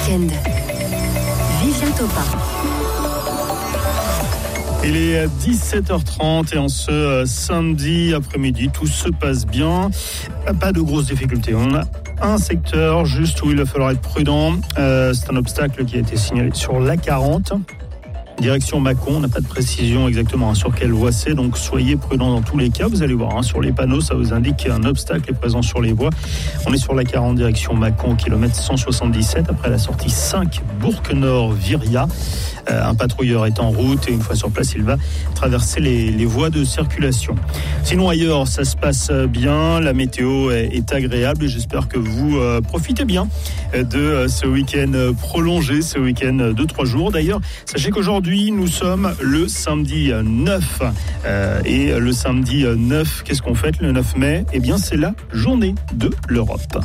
week-end. Vivien Topin. Il est 17h30 et en ce samedi après-midi, tout se passe bien. Pas de grosses difficultés. On a un secteur juste où il va falloir être prudent. C'est un obstacle qui a été signalé sur l'A40. Direction Mâcon, on n'a pas de précision exactement sur quelle voie c'est, donc soyez prudents dans tous les cas. Vous allez voir sur les panneaux, ça vous indique qu'un obstacle est présent sur les voies. On est sur la 40 direction Mâcon, kilomètre 177, après la sortie 5 Bourg-Nord-Viria. Un patrouilleur est en route et une fois sur place, il va traverser les voies de circulation. Sinon ailleurs, ça se passe bien, la météo est agréable et j'espère que vous profitez bien de ce week-end prolongé, ce week-end de 3 jours. D'ailleurs, sachez qu'aujourd'hui, nous sommes le samedi 9. Et le samedi 9, qu'est-ce qu'on fête le 9 mai ? Eh bien, c'est la journée de l'Europe.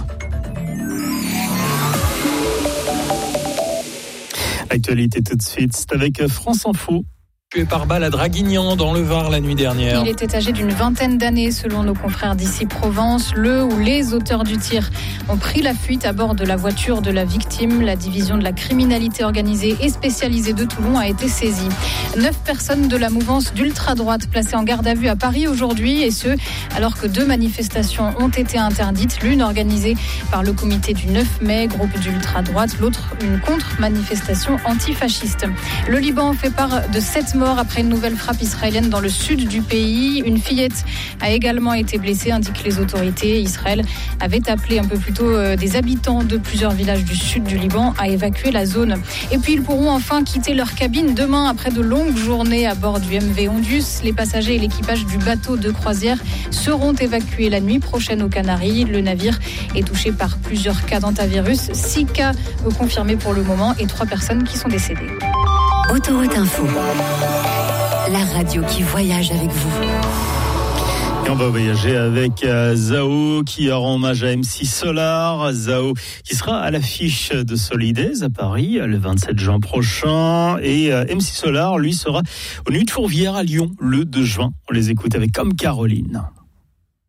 Actualité tout de suite, c'est avec France Info. Tué par balle à Draguignan, dans le Var, la nuit dernière. Il était âgé d'une vingtaine d'années, selon nos confrères d'ici Provence. Le ou les auteurs du tir ont pris la fuite à bord de la voiture de la victime. La division de la criminalité organisée et spécialisée de Toulon a été saisie. 9 personnes de la mouvance d'ultra-droite placées en garde à vue à Paris aujourd'hui, et ce, alors que 2 manifestations ont été interdites. L'une organisée par le comité du 9 mai, groupe d'ultra-droite, l'autre une contre-manifestation antifasciste. Le Liban fait part de 7 morts après une nouvelle frappe israélienne dans le sud du pays. Une fillette a également été blessée, indiquent les autorités. Israël avait appelé un peu plus tôt des habitants de plusieurs villages du sud du Liban à évacuer la zone. Et puis ils pourront enfin quitter leur cabine demain après de longues journées à bord du MV Ondus. Les passagers et l'équipage du bateau de croisière seront évacués la nuit prochaine aux Canaries. Le navire est touché par plusieurs cas d'hantavirus. 6 cas confirmés pour le moment et 3 personnes qui sont décédées. Autoroute Info, la radio qui voyage avec vous. Et on va voyager avec Zao qui rend hommage à MC Solar. Zao qui sera à l'affiche de Solidays à Paris le 27 juin prochain. Et MC Solar, lui, sera aux Nuits de Fourvière à Lyon le 2 juin. On les écoute avec Comme Caroline.